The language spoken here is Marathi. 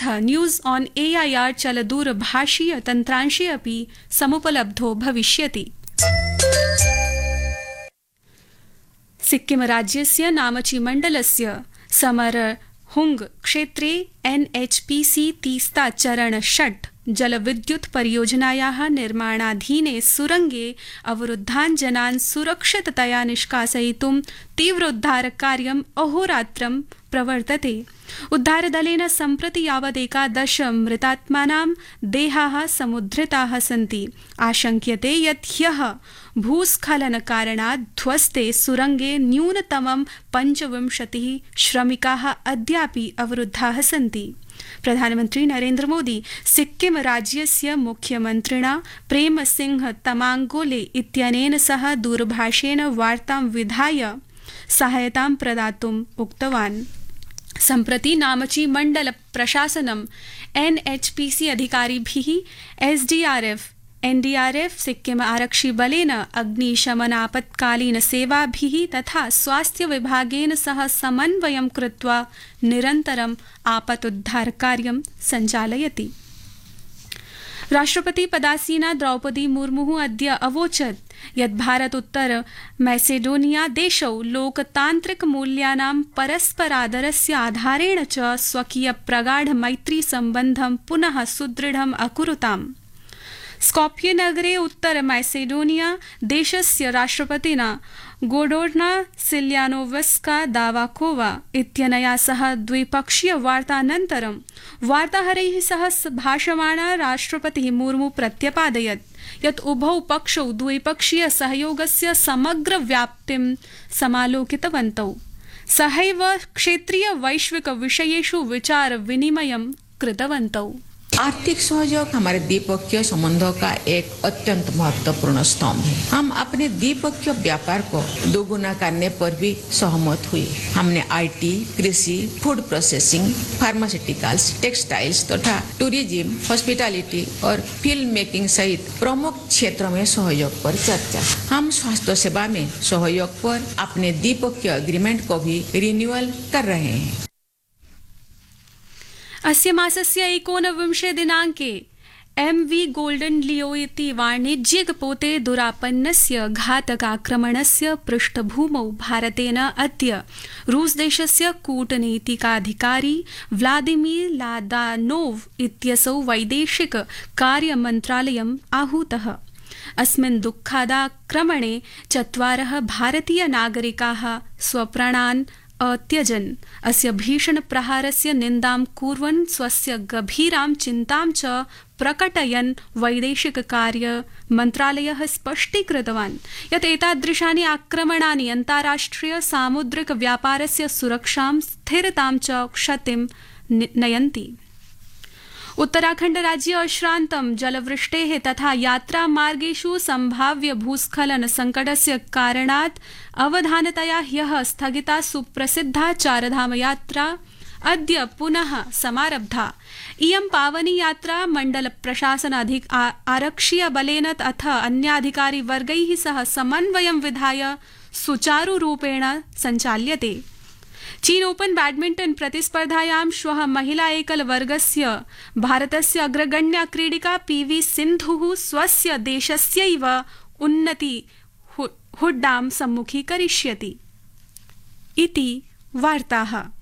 न्यूज़ ऑन AIR चलदूरभाषीय तन्त्रांशे अपि समुपलब्धो भविष्यति। सिक्किम राज्यस्य नामची मण्डलस्य समरहुंग क्षेत्रे NHPC तीस्ता चरण 6 जलविद्युत् परियोजनायाः निर्माणाधीने सुरंगे अवरुद्धान् जनान् सुरक्षिततया निष्कासयितुं तीव्रोद्धारकार्यम् अहोरात्रं प्रवर्तते। उद्धारदलेन सम्प्रति यावत् 11 मृतात्मानां देहाः समुद्धृताः सन्ति। आशंक्यते यत् ह्यः भूस्खलनकारणात् ध्वस्ते सुरंगे न्यूनतमं 25 श्रमिकाः अद्यापि अवरुद्धाः सन्ति। प्रधानमन्त्री नरेन्द्र मोदी सिक्किम राज्यस्य मुख्यमन्त्रिणा प्रेमसिंह तमाङ्गोले इत्यनेन सह दूरभाषेण वार्तां विधाय सहायतां प्रदातुम् उक्तवान्। सम्प्रति नामची मण्डल प्रशासनं NHPC अधिकारिभिः SDRF, NDRF, सिक्किम आरक्षि बलेन अग्निशमनापत्कालीन सेवाभिः तथा स्वास्थ्य विभागेन सह समन्वयं कृत्वा निरन्तरम् आपतोद्धारकार्यं सञ्चालयति। राष्ट्रपति पदासीना द्रौपदी मुर्मुः अद्य अवोचत् यत् भारत उत्तर मैसेडोनिया देशौ लोकतान्त्रिक मूल्यानां परस्परादरस्य आधारेण च स्वकीय प्रगाढ मैत्री सम्बन्धं पुनः सुदृढम् अकुरुताम्। स्कॉप्ये नगरे उत्तर मैसेडोनिया देशस्य राष्ट्रपतिना गोडोर्ना सिल्यानोवस्का दावाकोवा इत्यनया सह द्विपक्षीय वार्तानन्तरं वार्ताहरैः सह भाषमाणा राष्ट्रपतिः मुर्मु प्रत्यपादयत् यत् उभौ पक्षौ द्विपक्षीय सहयोगस्य समग्र व्याप्तिं समालोकितवन्तौ। सहैव क्षेत्रीय वैश्विक विषयेषु विचार विनिमयं कृतवन्तौ। आर्थिक सहयोग हमारे द्विपक्षीय संबंधों का एक अत्यंत महत्वपूर्ण स्तंभ है। हम अपने द्विपक्षीय व्यापार को दोगुना करने पर भी सहमत हुए। हमने IT, कृषि, फूड प्रोसेसिंग, फार्मास्यूटिकल्स, टेक्सटाइल्स तथा टूरिज्म, हॉस्पिटैलिटी और फिल्म मेकिंग सहित प्रमुख क्षेत्रों में सहयोग पर चर्चा। हम स्वास्थ्य सेवा में सहयोग पर अपने द्विपक्षीय एग्रीमेंट को भी रिन्यूअल कर रहे हैं। अस्य मासस्य 29 दिनाङ्के MV गोल्डन लियो इति वाणिज्यिकपोते दुरापन्नस्य घातकाक्रमणस्य पृष्ठभूमौ भारतेन अद्य रूस देशस्य कूटनीतिकाधिकारी व्लादिमीर लादानोव इत्यसौ वैदेशिक कार्यमन्त्रालयम् आहूतः। अस्मिन् दुःखादाक्रमणे 4 भारतीय नागरिकाः स्वप्राणान् अत्यजन्। अस्य भीषण प्रहारस्य निन्दां कुर्वन् स्वस्य गभीरां चिन्तां च प्रकटयन् वैदेशिक कार्य मन्त्रालयः स्पष्टीकृतवान् यत् एतादृशानि आक्रमणानि अन्ताराष्ट्रिय सामुद्रिक व्यापारस्य सुरक्षां स्थिरतां च क्षतिं नयन्ति। उत्तराखण्ड राज्ये अश्रान्तं जलवृष्टेः तथा यात्रामार्गेषु सम्भाव्य भूस्खलन संकटस्य कारणात् अवधानतया ह्यः स्थगिता सुप्रसिद्धा चारधाम यात्रा अद्य पुनः समारब्धा। इयं पावनी यात्रा मण्डल प्रशासन आरक्षीय बलेन अथ अन्याधिकारिवर्गैः सह समन्वयं विधाय सुचारुरूपेण सञ्चाल्यते। चीन ओपन बैडमिंटन प्रतिस्पर्धायां श्वः महिला एकल वर्गस्य भारतस्य अग्रगण्या क्रीडिका PV सिन्धुः स्वस्य देशस्यैव उन्नति हुड्डां सम्मुखीकरिष्यति। इति वार्ताः।